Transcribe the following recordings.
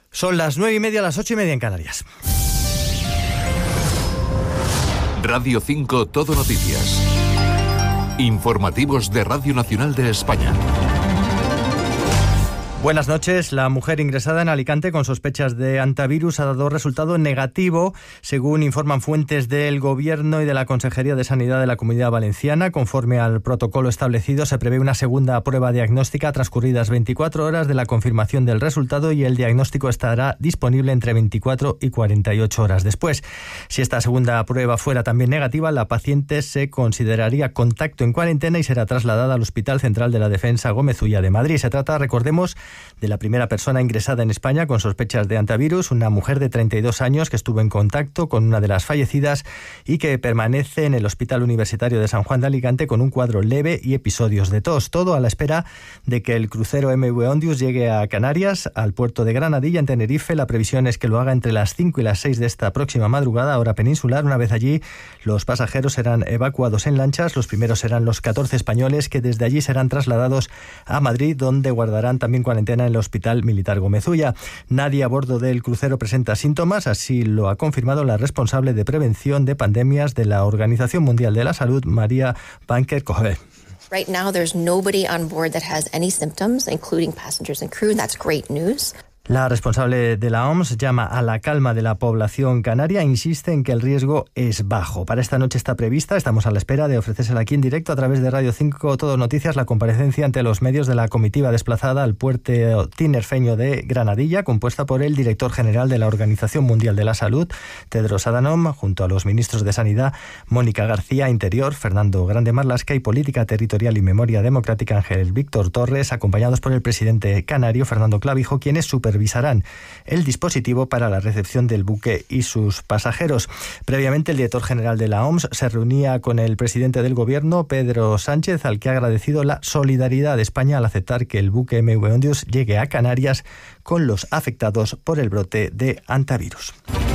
Son las 9:30, las 8:30 en Canarias. Radio 5 Todo Noticias. Informativos de Radio Nacional de España. Buenas noches. La mujer ingresada en Alicante con sospechas de antivirus ha dado resultado negativo, según informan fuentes del Gobierno y de la Consejería de Sanidad de la Comunidad Valenciana. Conforme al protocolo establecido, se prevé una segunda prueba diagnóstica transcurridas 24 horas de la confirmación del resultado y el diagnóstico estará disponible entre 24 y 48 horas después. Si esta segunda prueba fuera también negativa, la paciente se consideraría contacto en cuarentena y será trasladada al Hospital Central de la Defensa Gómez Ulla de Madrid. Se trata, recordemos, de la primera persona ingresada en España con sospechas de antivirus, una mujer de 32 años que estuvo en contacto con una de las fallecidas y que permanece en el Hospital Universitario de San Juan de Alicante con un cuadro leve y episodios de tos. Todo a la espera de que el crucero MV Ondius llegue a Canarias, al puerto de Granadilla, en Tenerife. La previsión es que lo haga entre las 5 y las 6 de esta próxima madrugada, hora peninsular. Una vez allí, los pasajeros serán evacuados en lanchas. Los primeros serán los 14 españoles que desde allí serán trasladados a Madrid, donde guardarán también cuarentena en el Hospital Militar Gómez Ulla. Nadie a bordo del crucero presenta síntomas, así lo ha confirmado la responsable de prevención de pandemias de la Organización Mundial de la Salud, María Banker-Cohen. Right now there's nobody on board that has any symptoms, including passengers and crew, and that's great news. La responsable de la OMS llama a la calma de la población canaria e insiste en que el riesgo es bajo. Para esta noche está prevista, estamos a la espera de ofrecérsela aquí en directo a través de Radio 5 Todo Noticias, la comparecencia ante los medios de la comitiva desplazada al puerto tinerfeño de Granadilla, compuesta por el director general de la Organización Mundial de la Salud, Tedros Adhanom, junto a los ministros de Sanidad, Mónica García, Interior, Fernando Grande Marlasca, y Política Territorial y Memoria Democrática, Ángel Víctor Torres, acompañados por el presidente canario, Fernando Clavijo, quienes supervisarán el dispositivo para la recepción del buque y sus pasajeros. Previamente, el director general de la OMS se reunía con el presidente del Gobierno, Pedro Sánchez, al que ha agradecido la solidaridad de España al aceptar que el buque MV Ondius llegue a Canarias con los afectados por el brote de antivirus.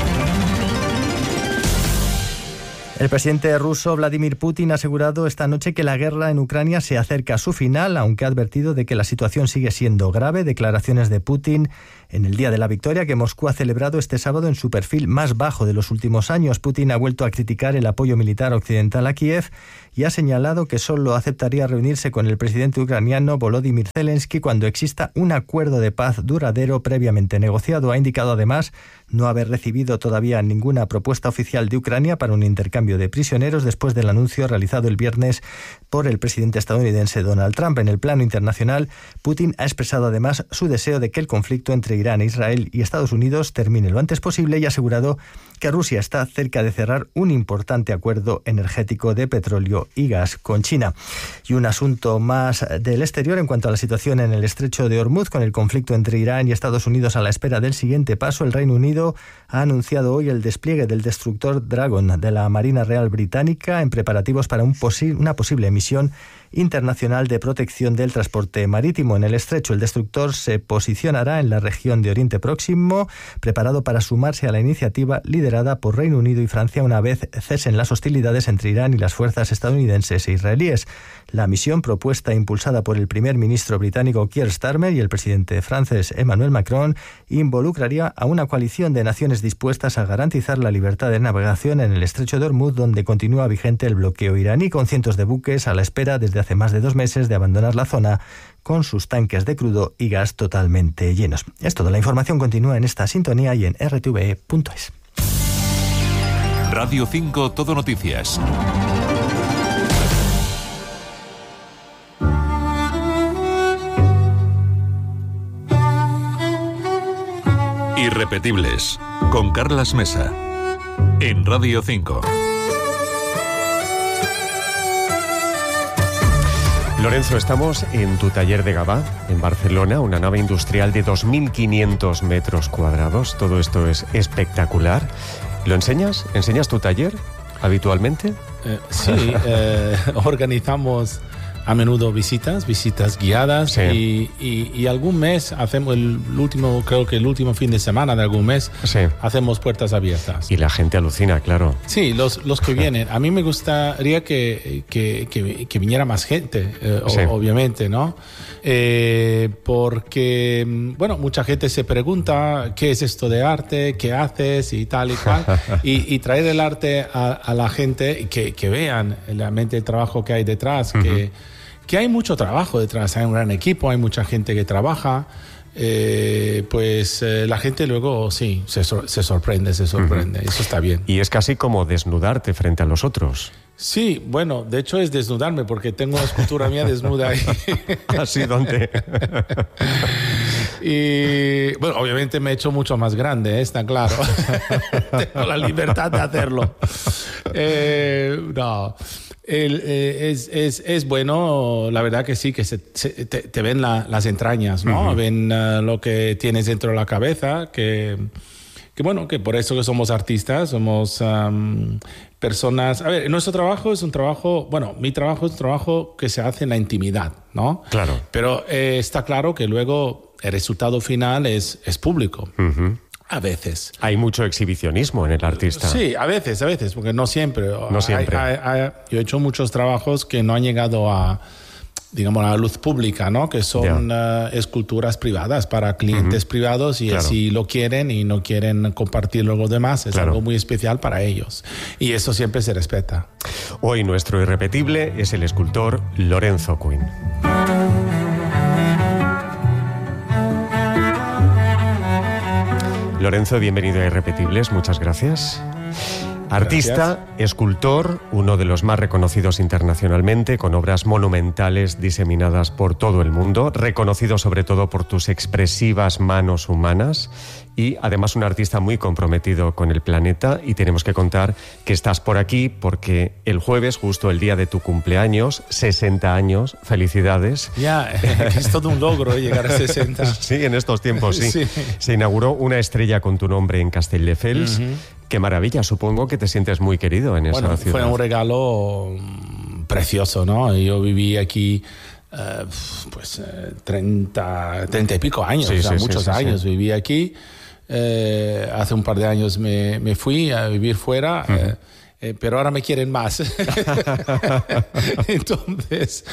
El presidente ruso Vladimir Putin ha asegurado esta noche que la guerra en Ucrania se acerca a su final, aunque ha advertido de que la situación sigue siendo grave. Declaraciones de Putin en el Día de la Victoria, que Moscú ha celebrado este sábado en su perfil más bajo de los últimos años. Putin ha vuelto a criticar el apoyo militar occidental a Kiev y ha señalado que solo aceptaría reunirse con el presidente ucraniano Volodymyr Zelensky cuando exista un acuerdo de paz duradero previamente negociado. Ha indicado además no haber recibido todavía ninguna propuesta oficial de Ucrania para un intercambio de prisioneros después del anuncio realizado el viernes por el presidente estadounidense Donald Trump. En el plano internacional, Putin ha expresado además su deseo de que el conflicto entre Irán, Israel y Estados Unidos termine lo antes posible y ha asegurado que Rusia está cerca de cerrar un importante acuerdo energético de petróleo y gas con China. Y un asunto más del exterior en cuanto a la situación en el estrecho de Hormuz, con el conflicto entre Irán y Estados Unidos a la espera del siguiente paso. El Reino Unido ha anunciado hoy el despliegue del destructor Dragon de la Marina Real Británica en preparativos para una posible misión internacional de protección del transporte marítimo en el estrecho. El destructor se posicionará en la región de Oriente Próximo, preparado para sumarse a la iniciativa liderada por Reino Unido y Francia una vez cesen las hostilidades entre Irán y las fuerzas estadounidenses e israelíes. La misión, propuesta e impulsada por el primer ministro británico Keir Starmer y el presidente francés Emmanuel Macron, involucraría a una coalición de naciones dispuestas a garantizar la libertad de navegación en el estrecho de Hormuz, donde continúa vigente el bloqueo iraní, con cientos de buques a la espera desde hace más de 2 meses de abandonar la zona con sus tanques de crudo y gas totalmente llenos. Es todo. La información continúa en esta sintonía y en rtve.es. Radio 5 Todo Noticias. Irrepetibles, con Carlas Mesa, en Radio 5. Lorenzo, estamos en tu taller de Gavà, en Barcelona, una nave industrial de 2.500 metros cuadrados. Todo esto es espectacular. ¿Lo enseñas? ¿Enseñas tu taller habitualmente? Sí, organizamos a menudo visitas guiadas, sí. y algún mes hacemos creo que el último fin de semana de algún mes, sí. hacemos puertas abiertas. Y la gente alucina, claro. Sí, los que vienen. A mí me gustaría que viniera más gente, sí. obviamente, ¿no? Porque, bueno, mucha gente se pregunta qué es esto de arte, qué haces y tal y cual, y traer el arte a la gente, que vean realmente el trabajo que hay detrás, que hay mucho trabajo detrás, hay un gran equipo, hay mucha gente que trabaja, la gente luego sí se sorprende, eso está bien. Y es casi como desnudarte frente a los otros. Sí, bueno, de hecho es desnudarme porque tengo una escultura mía desnuda ahí. ¿Así dónde? Y bueno, obviamente me he hecho mucho más grande, está claro. Tengo la libertad de hacerlo. No. Es bueno, la verdad que sí, que te ven las entrañas, ¿no? Ven lo que tienes dentro de la cabeza, que bueno, que por eso que somos artistas, somos personas. A ver, nuestro trabajo es un trabajo, bueno, mi trabajo es un trabajo que se hace en la intimidad, ¿no? Claro. Pero está claro que luego el resultado final es público. A veces. Hay mucho exhibicionismo en el artista. Sí, a veces, porque no siempre. No siempre. Yo he hecho muchos trabajos que no han llegado a, digamos, a la luz pública, ¿no? Que son esculturas privadas para clientes privados y claro. así lo quieren y no quieren compartirlo con los demás. Es claro. algo muy especial para ellos. Y eso siempre se respeta. Hoy nuestro irrepetible es el escultor Lorenzo Quinn. Lorenzo, bienvenido a Irrepetibles, muchas gracias. Artista, escultor, uno de los más reconocidos internacionalmente, con obras monumentales diseminadas por todo el mundo, reconocido sobre todo por tus expresivas manos humanas y además un artista muy comprometido con el planeta. Y tenemos que contar que estás por aquí porque el jueves, justo el día de tu cumpleaños, 60 años, felicidades. Ya, es todo un logro llegar a 60. Sí, en estos tiempos sí. Sí. Se inauguró una estrella con tu nombre en Castelldefels. Qué maravilla, supongo que te sientes muy querido en esa ciudad. Fue un regalo precioso, ¿no? Yo viví aquí 30 y pico años, sí, muchos años viví aquí. Hace un par de años me fui a vivir fuera, pero ahora me quieren más. Entonces,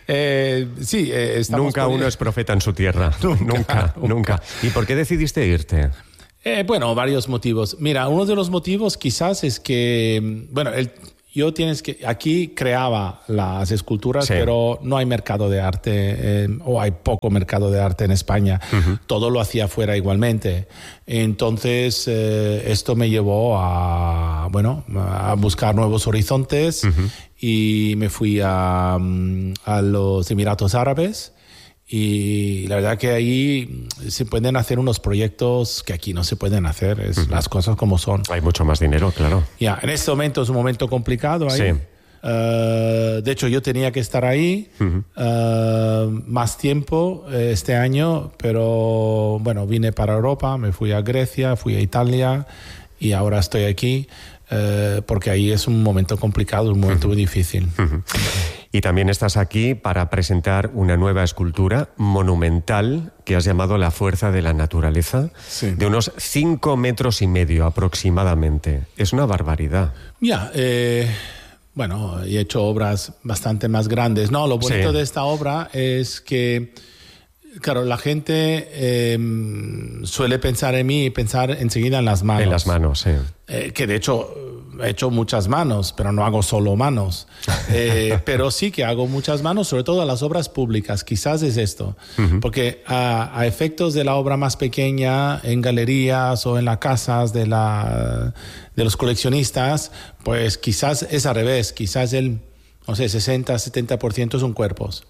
sí, estamos... Nunca uno es profeta en su tierra. Nunca. ¿Y por qué decidiste irte? Bueno, varios motivos. Mira, uno de los motivos quizás es que, bueno, aquí creaba las esculturas, sí. Pero no hay mercado de arte, o hay poco mercado de arte en España. Todo lo hacía fuera igualmente. Entonces, esto me llevó a buscar nuevos horizontes y me fui a los Emiratos Árabes. Y la verdad que ahí se pueden hacer unos proyectos que aquí no se pueden hacer, las cosas como son. Hay mucho más dinero, claro. Ya, en este momento es un momento complicado ahí. Sí. De hecho, yo tenía que estar ahí más tiempo este año, pero bueno, vine para Europa, me fui a Grecia, fui a Italia y ahora estoy aquí porque ahí es un momento complicado, un momento muy difícil. Y también estás aquí para presentar una nueva escultura monumental que has llamado La fuerza de la naturaleza, sí. De unos 5,5 metros aproximadamente. Es una barbaridad. Ya, bueno, he hecho obras bastante más grandes. No, lo bonito de esta obra es que, claro, la gente suele pensar en mí y pensar enseguida en las manos. En las manos, sí. Que de hecho he hecho muchas manos, pero no hago solo manos. Pero sí que hago muchas manos, sobre todo a las obras públicas. Quizás es esto. Porque a efectos de la obra más pequeña, en galerías o en las casas de los coleccionistas, pues quizás es al revés. Quizás el 60-70% son cuerpos.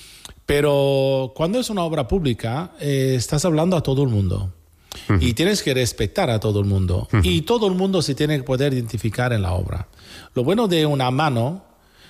Pero cuando es una obra pública, estás hablando a todo el mundo. Y tienes que respetar a todo el mundo. Y todo el mundo se tiene que poder identificar en la obra. Lo bueno de una mano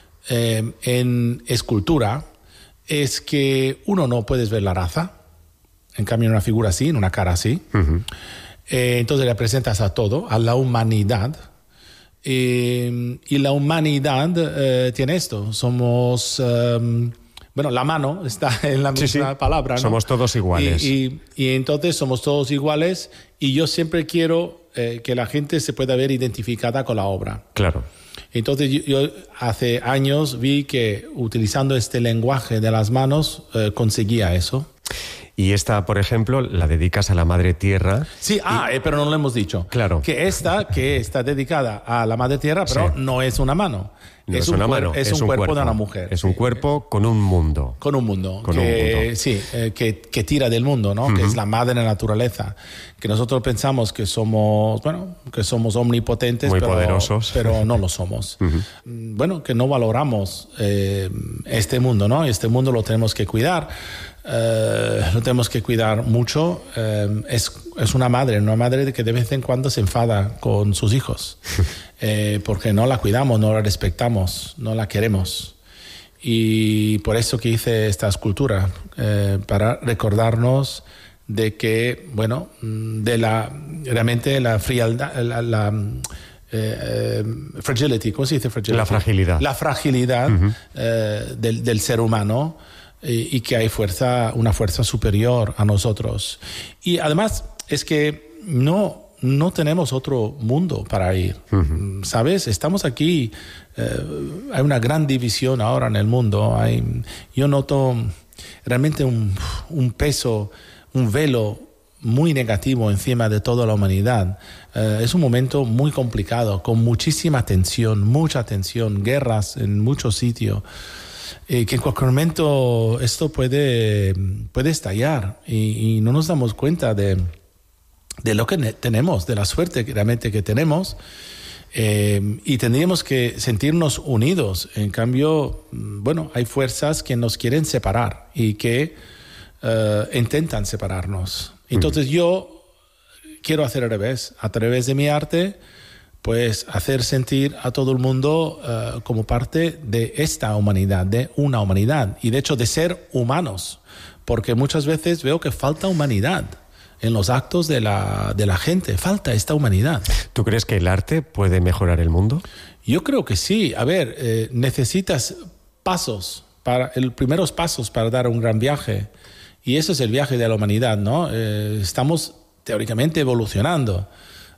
en escultura es que uno no puedes ver la raza. En cambio, en una figura así, en una cara así. Entonces le presentas a todo, a la humanidad. Y la humanidad tiene esto. Somos bueno, la mano está en la misma palabra, ¿no? Somos todos iguales. Y entonces somos todos iguales y yo siempre quiero que la gente se pueda ver identificada con la obra. Claro. Entonces yo hace años vi que utilizando este lenguaje de las manos conseguía eso. Y esta, por ejemplo, la dedicas a la Madre Tierra. Sí, pero no lo hemos dicho. Claro. Que está dedicada a la Madre Tierra, pero no es una mano. No es una mano, es un cuerpo de una mujer. Es un cuerpo con un mundo. Con un mundo. Sí, que tira del mundo, ¿no? Que es la madre naturaleza. Que nosotros pensamos que somos omnipotentes, muy poderosos. Pero no lo somos. Bueno, que no valoramos este mundo, ¿no? Este mundo lo tenemos que cuidar. Lo tenemos que cuidar mucho. Es una madre que de vez en cuando se enfada con sus hijos porque no la cuidamos, no la respetamos, no la queremos. Y por eso que hice esta escultura, para recordarnos de que, bueno, realmente la frialdad, fragility, ¿cómo se dice fragility? La fragilidad. La fragilidad del ser humano. Y que hay una fuerza superior a nosotros. Y además es que no tenemos otro mundo para ir, ¿sabes? Estamos aquí, hay una gran división ahora en el mundo. Yo noto realmente un peso, un velo muy negativo encima de toda la humanidad. Es un momento muy complicado, con muchísima tensión, mucha tensión, guerras en muchos sitios. Que en cualquier momento esto puede estallar y no nos damos cuenta de lo que tenemos, de la suerte realmente que tenemos, y tendríamos que sentirnos unidos. En cambio, bueno, hay fuerzas que nos quieren separar y que intentan separarnos. Entonces yo quiero hacer al revés, a través de mi arte, pues hacer sentir a todo el mundo como parte de esta humanidad, de una humanidad, y de hecho de ser humanos, porque muchas veces veo que falta humanidad en los actos de la gente, falta esta humanidad. ¿Tú crees que el arte puede mejorar el mundo? Yo creo que sí. A ver, necesitas primeros pasos para dar un gran viaje, y eso es el viaje de la humanidad, ¿no? Estamos teóricamente evolucionando.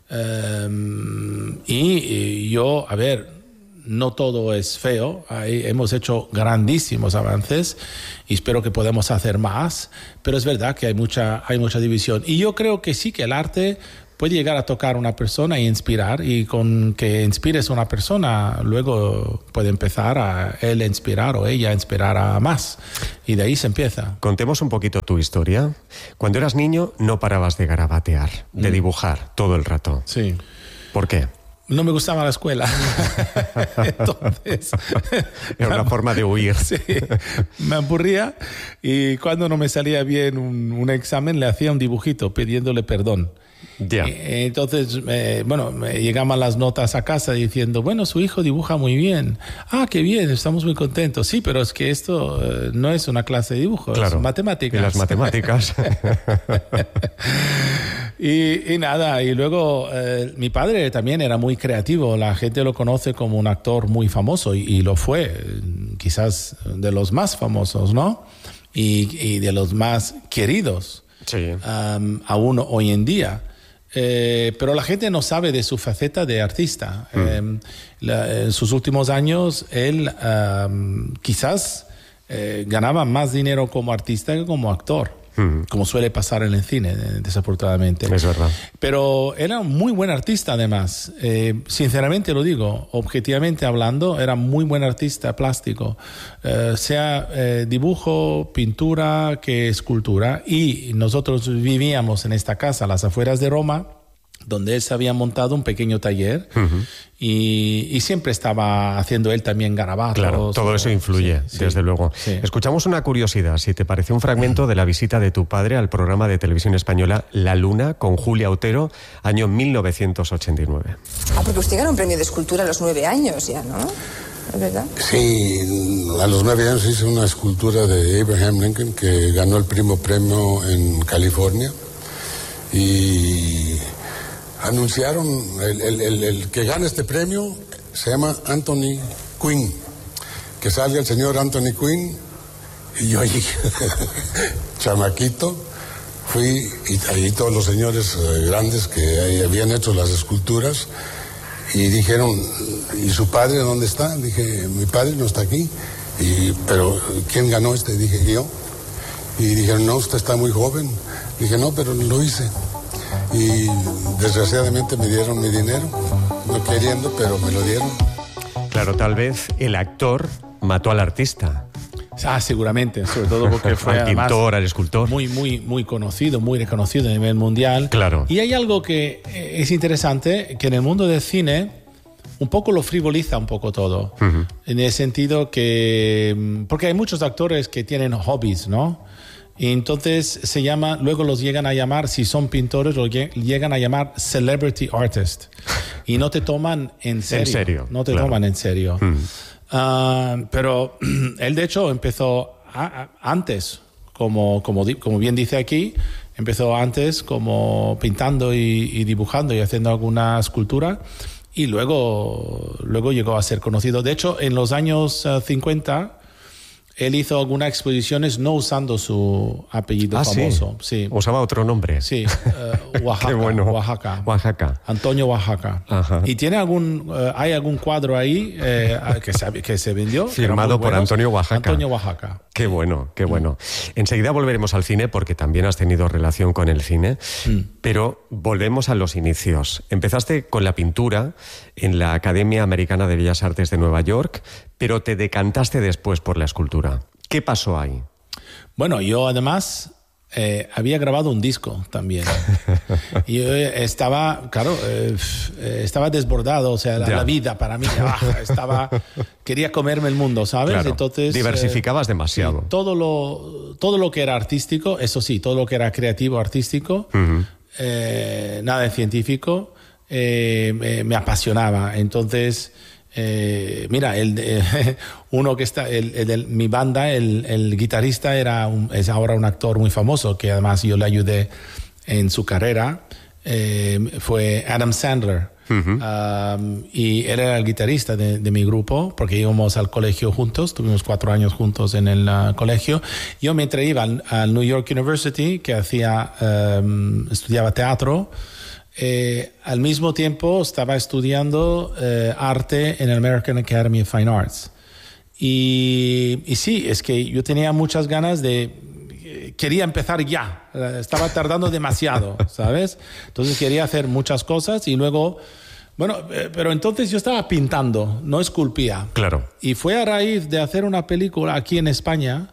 Y yo, a ver, no todo es feo. Hemos hecho grandísimos avances y espero que podamos hacer más, pero es verdad que hay mucha división. Y yo creo que sí, que el arte puede llegar a tocar a una persona e inspirar, y con que inspires a una persona, luego puede empezar a él inspirar o ella a inspirar a más, y de ahí se empieza. Contemos un poquito tu historia. Cuando eras niño no parabas de garabatear, de dibujar todo el rato. Sí. ¿Por qué? No me gustaba la escuela. Entonces, era una forma de huir. Sí, me aburría, y cuando no me salía bien un examen le hacía un dibujito pidiéndole perdón. Ya. Entonces, me llegaban las notas a casa diciendo, bueno, su hijo dibuja muy bien. Ah, qué bien, estamos muy contentos. Sí, pero es que esto no es una clase de dibujo, claro, es matemáticas. Y las matemáticas. Y nada, y luego mi padre también era muy creativo. La gente lo conoce como un actor muy famoso, y lo fue, quizás de los más famosos, ¿no? Y de los más queridos, sí. Aún hoy en día. Pero la gente no sabe de su faceta de artista. En sus últimos años, él quizás ganaba más dinero como artista que como actor, como suele pasar en el cine, desafortunadamente. Es verdad. Pero era un muy buen artista, además. Sinceramente lo digo, objetivamente hablando, era muy buen artista plástico, sea dibujo, pintura, que escultura. Y nosotros vivíamos en esta casa a las afueras de Roma, donde él se había montado un pequeño taller, y siempre estaba haciendo él también garabatos. Claro, todo eso influye, sí, desde luego. Sí. Escuchamos una curiosidad, si te parece, un fragmento de la visita de tu padre al programa de televisión española La Luna con Julia Otero, año 1989. Porque usted ganó un premio de escultura a los 9 años ya, ¿no? ¿Es verdad? Sí, a los 9 años hice una escultura de Abraham Lincoln que ganó el primer premio en California, y anunciaron el que gana este premio se llama Anthony Quinn, que salga el señor Anthony Quinn Y yo allí, chamaquito, fui y allí todos los señores grandes que habían hecho las esculturas y dijeron, ¿y su padre dónde está? Dije, mi padre no está aquí. Pero ¿quién ganó este? Dije, yo. Y dijeron, no, usted está muy joven. Dije, no, pero lo hice. Y desgraciadamente me dieron mi dinero, no queriendo, pero me lo dieron. Claro, tal vez el actor mató al artista. Seguramente, sobre todo porque fue al pintor, al escultor. Muy conocido, muy reconocido a nivel mundial. Claro. Y hay algo que es interesante, que en el mundo del cine un poco lo frivoliza un poco todo. Uh-huh. En el sentido que... Porque hay muchos actores que tienen hobbies, ¿no? Y entonces luego los llegan a llamar, si son pintores, los llegan a llamar celebrity artist. Y no te toman en serio. En serio. No te toman en serio. Pero él, de hecho, empezó antes, como bien dice aquí, empezó antes como pintando y dibujando y haciendo alguna escultura. Y luego llegó a ser conocido. De hecho, en los años 50... Él hizo algunas exposiciones no usando su apellido famoso. Sí. Usaba otro nombre. Sí, Oaxaca. Qué bueno. Oaxaca. Antonio Oaxaca. Ajá. Y hay algún cuadro ahí que se vendió. Firmado por Antonio Oaxaca. Antonio Oaxaca. Qué bueno, qué bueno. Enseguida volveremos al cine porque también has tenido relación con el cine. Pero volvemos a los inicios. Empezaste con la pintura en la Academia Americana de Bellas Artes de Nueva York, pero te decantaste después por la escultura. ¿Qué pasó ahí? Bueno, yo además había grabado un disco también. Y yo estaba desbordado, o sea, la vida para mí quería comerme el mundo, ¿sabes? Claro. Entonces diversificabas demasiado. Sí, todo lo que era artístico, eso sí, todo lo que era creativo, artístico, nada de científico, me apasionaba. Entonces... mira, uno que está, mi banda, el guitarrista es ahora un actor muy famoso, que además yo le ayudé en su carrera, fue Adam Sandler. Uh-huh. Y él era el guitarrista de mi grupo, porque íbamos al colegio juntos, tuvimos 4 años juntos en el colegio. Yo me iba al New York University, que estudiaba teatro. Al mismo tiempo estaba estudiando arte en el American Academy of Fine Arts. Y sí, es que yo tenía muchas ganas quería empezar ya. Estaba tardando demasiado, ¿sabes? Entonces quería hacer muchas cosas y luego... Bueno, pero entonces yo estaba pintando, no esculpía. Claro. Y fue a raíz de hacer una película aquí en España,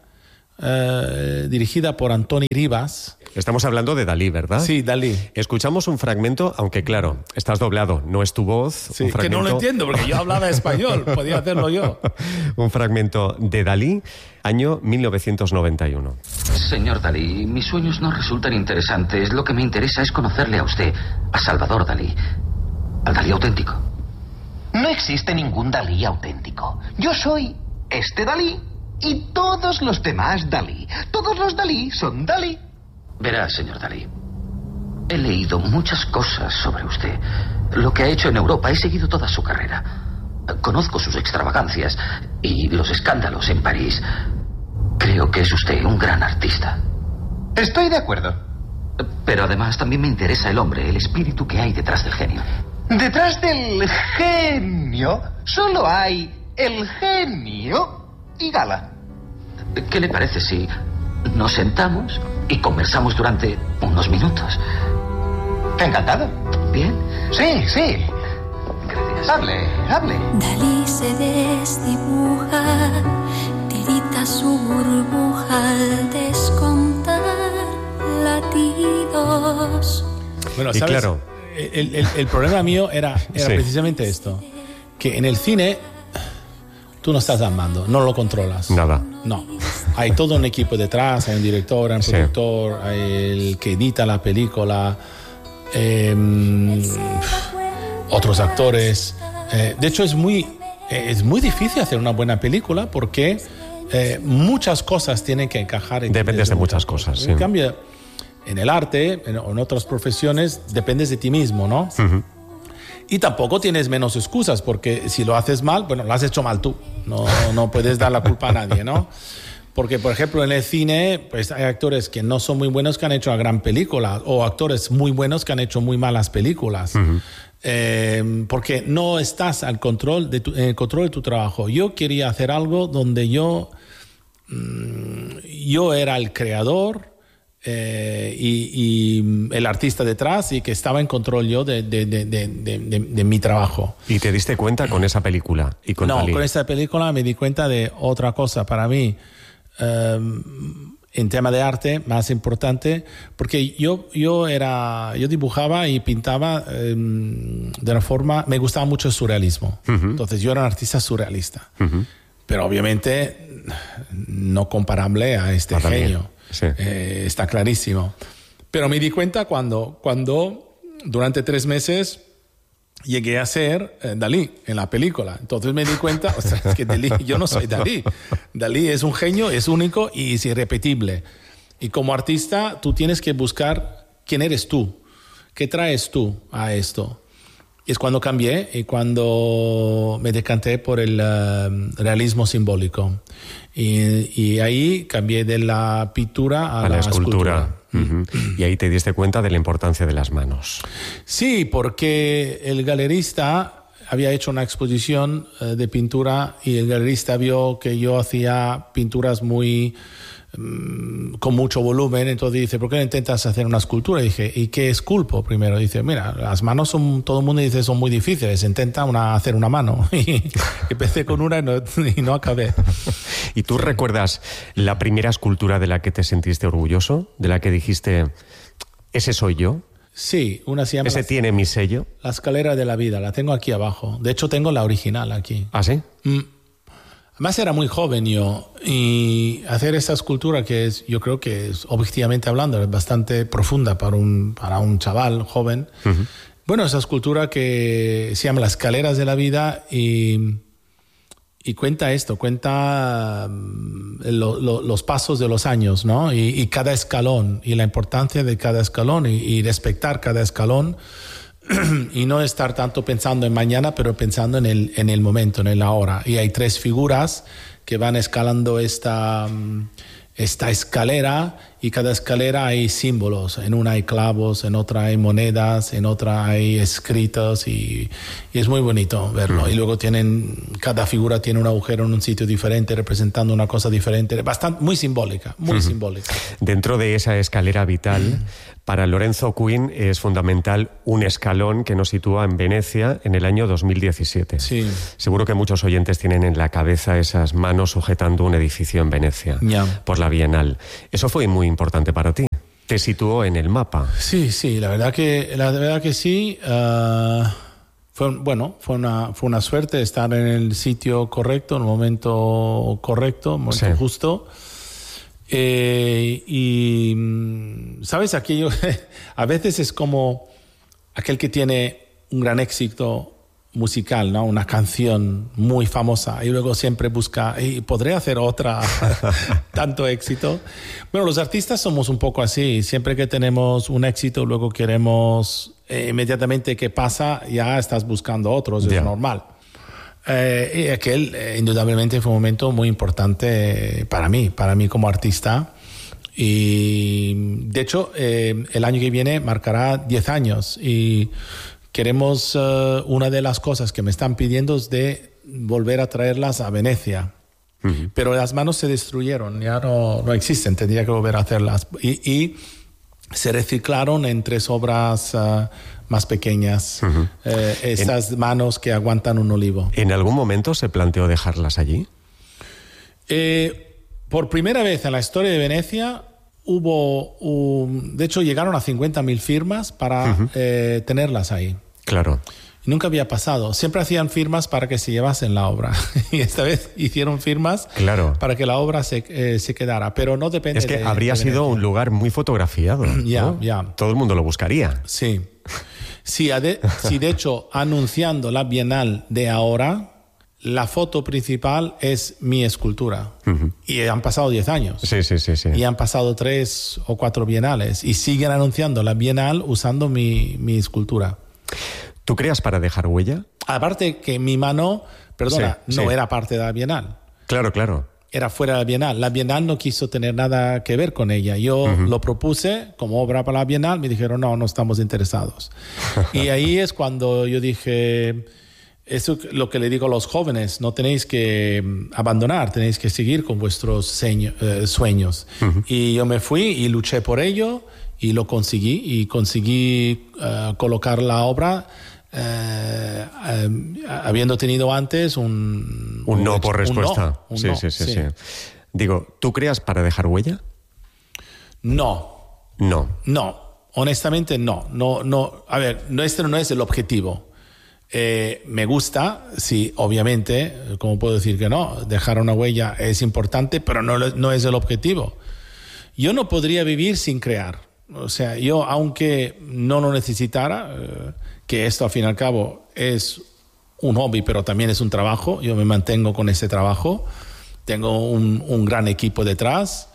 dirigida por Antoni Ribas. Estamos hablando de Dalí, ¿verdad? Sí, Dalí. Escuchamos un fragmento, aunque claro, estás doblado, no es tu voz. Sí, un fragmento... que no lo entiendo, porque yo hablaba español, podía hacerlo yo. Un fragmento de Dalí, año 1991. Señor Dalí, mis sueños no resultan interesantes. Lo que me interesa es conocerle a usted, a Salvador Dalí. Al Dalí auténtico. No existe ningún Dalí auténtico. Yo soy este Dalí y todos los demás Dalí. Todos los Dalí son Dalí. Verá, señor Dalí, he leído muchas cosas sobre usted. Lo que ha hecho en Europa, he seguido toda su carrera. Conozco sus extravagancias y los escándalos en París. Creo que es usted un gran artista. Estoy de acuerdo. Pero además también me interesa el hombre, el espíritu que hay detrás del genio. Detrás del genio solo hay el genio y Gala. ¿Qué le parece si nos sentamos y conversamos durante unos minutos? Encantado. ¿Bien? Sí. Gracias. Hable. Dalí se desdibuja, tirita su burbuja al descontar latidos. Bueno, ¿sabes? Y claro, el problema mío era precisamente esto, que en el cine tú no estás amando, no lo controlas. Nada. No. Hay todo un equipo detrás, hay un director, hay un productor, hay el que edita la película, otros actores. De hecho, es muy difícil hacer una buena película porque muchas cosas tienen que encajar. Dependes de muchas cosas, sí. En cambio, en el arte, en otras profesiones, dependes de ti mismo, ¿no? Uh-huh. Y tampoco tienes menos excusas, porque si lo haces mal, bueno, lo has hecho mal tú. No puedes dar la culpa a nadie, ¿no? Porque, por ejemplo, en el cine, pues hay actores que no son muy buenos que han hecho una gran película, o actores muy buenos que han hecho muy malas películas. Porque no estás en el control de tu trabajo. Yo quería hacer algo donde yo era el creador y el artista detrás, y que estaba en control yo de mi trabajo. ¿Y te diste cuenta con esa película? Y con Dalí? Con esa película me di cuenta de otra cosa para mí. En tema de arte, más importante, porque yo dibujaba y pintaba de una forma, me gustaba mucho el surrealismo. Entonces yo era un artista surrealista, pero obviamente no comparable a este genio. Sí. Está clarísimo. Pero me di cuenta cuando durante 3 meses llegué a ser Dalí en la película. Entonces me di cuenta, o sea, es que Dalí, yo no soy Dalí. Dalí es un genio, es único y es irrepetible. Y como artista, tú tienes que buscar quién eres tú, qué traes tú a esto. Y es cuando cambié y cuando me decanté por el realismo simbólico. Y ahí cambié de la pintura a la escultura. Y ahí te diste cuenta de la importancia de las manos. Sí, porque el galerista había hecho una exposición de pintura y el galerista vio que yo hacía pinturas con mucho volumen. Entonces dice, ¿por qué no intentas hacer una escultura? Y dije, ¿y qué esculpo primero? Dice, mira, las manos todo el mundo dice son muy difíciles, intenta hacer una mano. Y empecé con una y no acabé. ¿Y tú recuerdas la primera escultura de la que te sentiste orgulloso? ¿De la que dijiste, ese soy yo? Sí, una se llama... ¿Ese tiene mi sello? La escalera de la vida, la tengo aquí abajo. De hecho, tengo la original aquí. ¿Ah, sí? Además era muy joven yo, y hacer esa escultura yo creo que es, objetivamente hablando, es bastante profunda para un chaval joven. Bueno, esa escultura que se llama Las escaleras de la vida y cuenta esto, cuenta los pasos de los años, ¿no? Y cada escalón, y la importancia de cada escalón, y respetar cada escalón, y no estar tanto pensando en mañana, pero pensando en el momento, en el ahora. Y hay 3 figuras que van escalando esta escalera, y cada escalera hay símbolos. En una hay clavos, en otra hay monedas, en otra hay escritos, y es muy bonito verlo. Y luego cada figura tiene un agujero en un sitio diferente, representando una cosa diferente, muy simbólica, muy simbólica. Dentro de esa escalera vital, para Lorenzo Quinn es fundamental un escalón que nos sitúa en Venecia en el año 2017. Sí. Seguro que muchos oyentes tienen en la cabeza esas manos sujetando un edificio en Venecia por la Bienal. Eso fue muy importante para ti. Te situó en el mapa. Sí, la verdad que sí. Fue una suerte estar en el sitio correcto, en el momento correcto, en el momento justo. Y sabes, aquello a veces es como aquel que tiene un gran éxito musical, ¿no? Una canción muy famosa, y luego siempre busca, ¿podré hacer otra? Tanto éxito. Bueno, los artistas somos un poco así. Siempre que tenemos un éxito, luego queremos inmediatamente que pasa, ya estás buscando otros, es normal. Y aquel indudablemente fue un momento muy importante para mí como artista. Y de hecho, el año que viene marcará 10 años y queremos, una de las cosas que me están pidiendo es de volver a traerlas a Venecia. Pero las manos se destruyeron, ya no existen, tendría que volver a hacerlas. Y se reciclaron en 3 obras más pequeñas, estas manos que aguantan un olivo. ¿En algún momento se planteó dejarlas allí? Por primera vez en la historia de Venecia de hecho llegaron a 50.000 firmas para tenerlas ahí. Claro. Y nunca había pasado. Siempre hacían firmas para que se llevasen la obra. Y esta vez hicieron firmas para que la obra se quedara. Pero no depende. Es que habría sido un lugar muy fotografiado. ¿no? Todo el mundo lo buscaría. Sí. Sí, de hecho, anunciando la Bienal de ahora, la foto principal es mi escultura. Y han pasado 10 años. Sí. Y han pasado 3 o 4 bienales. Y siguen anunciando la Bienal usando mi escultura. ¿Tú creas para dejar huella? Aparte que mi mano, no era parte de la Bienal. Claro. era fuera de la Bienal. La Bienal no quiso tener nada que ver con ella. Yo lo propuse como obra para la Bienal, me dijeron no estamos interesados. Y ahí es cuando yo dije, eso es lo que le digo a los jóvenes, no tenéis que abandonar, tenéis que seguir con vuestros sueños. Y yo me fui y luché por ello y lo conseguí, y conseguí colocar la obra habiendo tenido antes un no por respuesta. Un no. Sí. Digo, ¿tú creas para dejar huella? No, honestamente no. A ver, este no es el objetivo. Me gusta, sí, obviamente, ¿cómo puedo decir que no? Dejar una huella es importante, pero no es el objetivo. Yo no podría vivir sin crear. O sea, yo, aunque no lo necesitara, que esto al fin y al cabo es un hobby, pero también es un trabajo, yo me mantengo con ese trabajo, tengo un gran equipo detrás,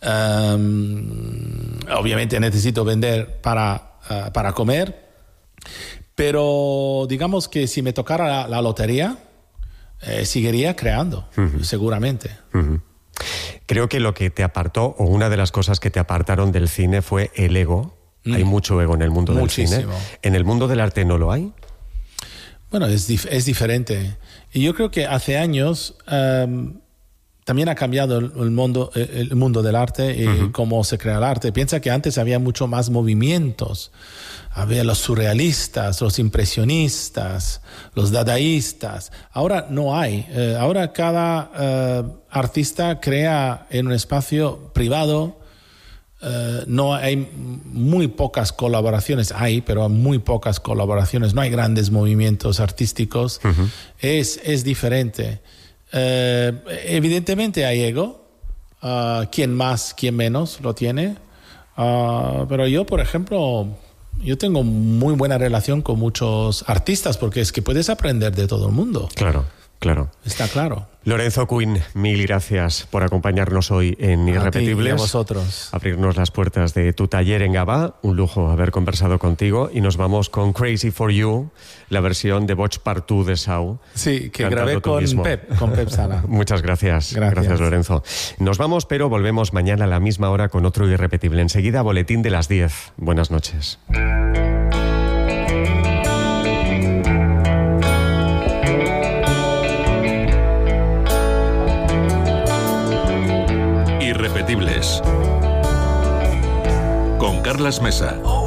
obviamente necesito vender para comer, pero digamos que si me tocara la lotería, seguiría creando, seguramente. Creo que lo que te apartó, o una de las cosas que te apartaron del cine, fue el ego. Hay mucho ego en el mundo del cine. ¿En el mundo del arte no lo hay? Bueno, es diferente. Y yo creo que hace años también ha cambiado el mundo del arte y cómo se crea el arte. Piensa que antes había mucho más movimientos. Había los surrealistas, los impresionistas, los dadaístas. Ahora no hay. Ahora cada artista crea en un espacio privado. No hay muy pocas colaboraciones, pero muy pocas colaboraciones. No hay grandes movimientos artísticos. Es diferente. Evidentemente hay ego. Quien más, quien menos lo tiene. Pero yo, por ejemplo, yo tengo muy buena relación con muchos artistas porque es que puedes aprender de todo el mundo. Claro. Está claro. Lorenzo Quinn, mil gracias por acompañarnos hoy en Irrepetibles. A ti y a vosotros. Abrirnos las puertas de tu taller en Gavà. Un lujo haber conversado contigo. Y nos vamos con Crazy for You, la versión de Boig per tu de Sau. Sí, que grabé con Pep Sala. Muchas gracias. Gracias, Lorenzo. Nos vamos, pero volvemos mañana a la misma hora con otro Irrepetible. Enseguida, boletín de las 10. Buenas noches. Irrepetibles con Carlas Mesa.